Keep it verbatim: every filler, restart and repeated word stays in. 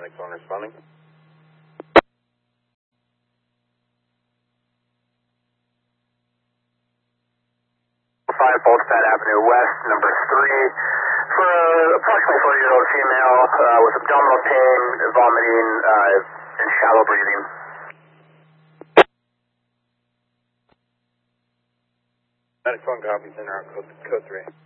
Medics one responding. five Bolstad Avenue West, number three, for approximately forty-year-old female uh, with abdominal pain, vomiting, uh, and shallow breathing. Medics one copies in route code, code three.